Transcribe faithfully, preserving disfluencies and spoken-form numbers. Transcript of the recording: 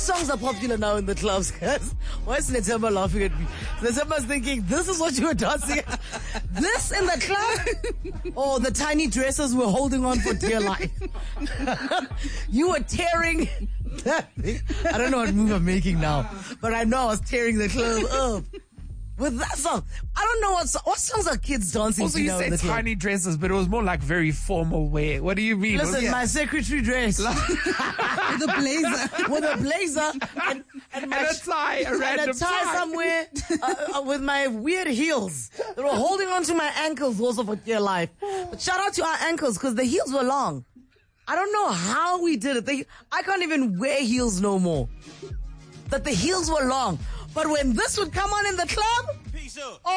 songs are popular now in the clubs, guys? Why is Netemba laughing at me? Netemba's thinking, this is what you were dancing at? This in the club? Oh, the tiny dresses were holding on for dear life. You were tearing that thing. I don't know what move I'm making now, but I know I was tearing the club up. With that song, I don't know what, what songs are kids dancing Also, to you now in said the club? tiny dresses, but it was more like very formal wear. What do you mean? Listen, Was- my secretary dress With a blazer. with a blazer and, and, my And a tie, a random and a tie, tie. somewhere uh, uh, with my weird heels that were holding on to my ankles also for dear life. But shout out to our ankles because the heels were long. I don't know how we did it. They, I can't even wear heels no more. That the heels were long. But when this would come on in the club,